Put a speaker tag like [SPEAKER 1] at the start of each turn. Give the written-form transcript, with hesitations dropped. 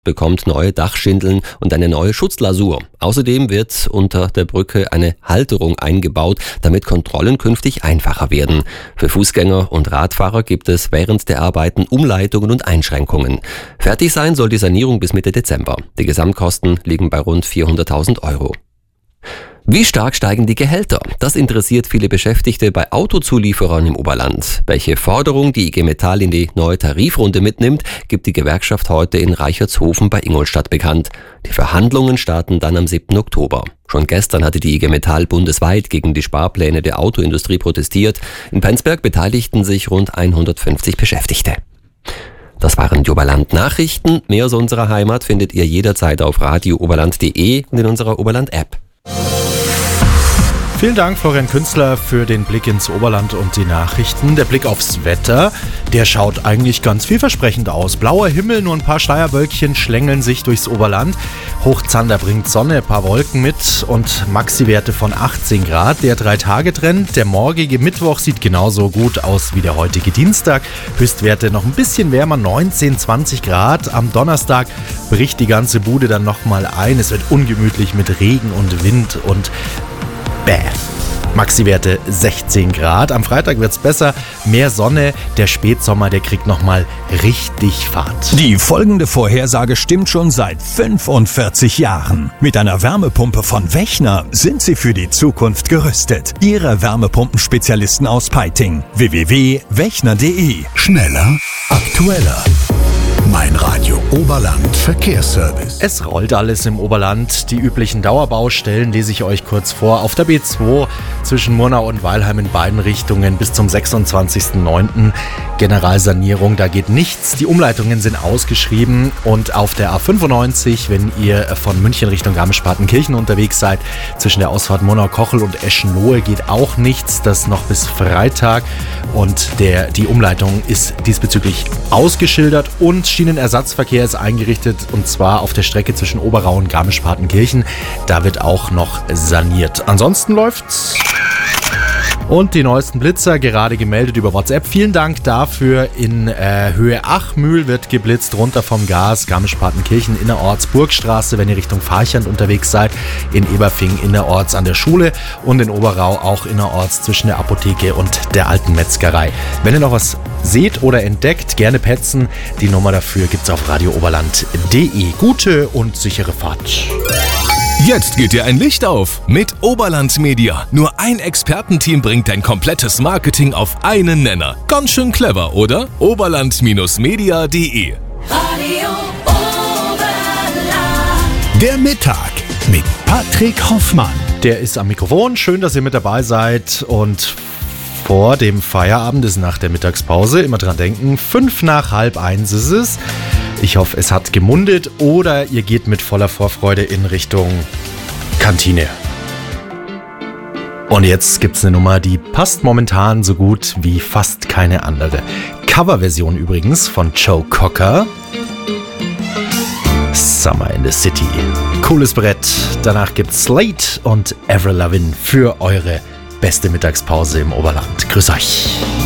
[SPEAKER 1] bekommt neue Dachschindeln und eine neue Schutzlasur. Außerdem wird unter der Brücke eine Halterung eingebaut, damit Kontrollen künftig einfacher werden. Für Fußgänger und Radfahrer gibt es während der Arbeiten Umleitungen und Einschränkungen. Fertig sein soll die Sanierung bis Mitte Dezember. Die Gesamtkosten liegen bei rund 400.000 Euro. Wie stark steigen die Gehälter? Das interessiert viele Beschäftigte bei Autozulieferern im Oberland. Welche Forderung die IG Metall in die neue Tarifrunde mitnimmt, gibt die Gewerkschaft heute in Reichertshofen bei Ingolstadt bekannt. Die Verhandlungen starten dann am 7. Oktober. Schon gestern hatte die IG Metall bundesweit gegen die Sparpläne der Autoindustrie protestiert. In Penzberg beteiligten sich rund 150 Beschäftigte. Das waren die Oberland-Nachrichten. Mehr aus unserer Heimat findet ihr jederzeit auf radiooberland.de und in unserer Oberland-App.
[SPEAKER 2] Vielen Dank, Florian Künstler, für den Blick ins Oberland und die Nachrichten. Der Blick aufs Wetter, der schaut eigentlich ganz vielversprechend aus. Blauer Himmel, nur ein paar Schleierwölkchen schlängeln sich durchs Oberland. Hochzander bringt Sonne, ein paar Wolken mit und Maxi-Werte von 18 Grad. Der 3-Tage-Trend, der morgige Mittwoch sieht genauso gut aus wie der heutige Dienstag. Höchstwerte noch ein bisschen wärmer, 19, 20 Grad. Am Donnerstag bricht die ganze Bude dann nochmal ein. Es wird ungemütlich mit Regen und Wind und Maxi-Werte 16 Grad. Am Freitag wird's besser, mehr Sonne. Der Spätsommer, der kriegt nochmal richtig Fahrt.
[SPEAKER 3] Die folgende Vorhersage stimmt schon seit 45 Jahren. Mit einer Wärmepumpe von Wechner sind Sie für die Zukunft gerüstet. Ihre Wärmepumpenspezialisten aus Peiting. www.wechner.de.
[SPEAKER 4] Schneller, aktueller. Mein Radio Oberland Verkehrsservice.
[SPEAKER 2] Es rollt alles im Oberland. Die üblichen Dauerbaustellen lese ich euch kurz vor. Auf der B2 zwischen Murnau und Weilheim in beiden Richtungen bis zum 26.09. Generalsanierung, da geht nichts. Die Umleitungen sind ausgeschrieben. Und auf der A95, wenn ihr von München Richtung Garmisch-Partenkirchen unterwegs seid, zwischen der Ausfahrt Murnau-Kochel und Eschenlohe geht auch nichts. Das noch bis Freitag. Und die Umleitung ist diesbezüglich ausgeschildert und Schienenersatzverkehr ist eingerichtet, und zwar auf der Strecke zwischen Oberau und Garmisch-Partenkirchen. Da wird auch noch saniert. Ansonsten läuft's. Und die neuesten Blitzer gerade gemeldet über WhatsApp. Vielen Dank dafür. In Höhe Achmühl wird geblitzt, runter vom Gas, Garmisch-Partenkirchen innerorts, Burgstraße, wenn ihr Richtung Farchand unterwegs seid, in Eberfing innerorts an der Schule und in Oberau auch innerorts zwischen der Apotheke und der alten Metzgerei. Wenn ihr noch was seht oder entdeckt, gerne petzen. Die Nummer dafür gibt's auf radiooberland.de. Gute und sichere Fahrt.
[SPEAKER 5] Jetzt geht dir ein Licht auf mit Oberland Media. Nur ein Expertenteam bringt dein komplettes Marketing auf einen Nenner. Ganz schön clever, oder? Oberland-media.de.
[SPEAKER 6] Radio Oberland.
[SPEAKER 4] Der Mittag mit Patrick Hoffmann.
[SPEAKER 2] Der ist am Mikrofon. Schön, dass ihr mit dabei seid. Und vor dem Feierabend ist nach der Mittagspause immer dran denken. 1:05 ist es. Ich hoffe, es hat gemundet oder ihr geht mit voller Vorfreude in Richtung Kantine. Und jetzt gibt's eine Nummer, die passt momentan so gut wie fast keine andere. Coverversion übrigens von Joe Cocker. Summer in the City. Cooles Brett. Danach gibt's Slate und Avril Lavigne für eure beste Mittagspause im Oberland. Grüß euch.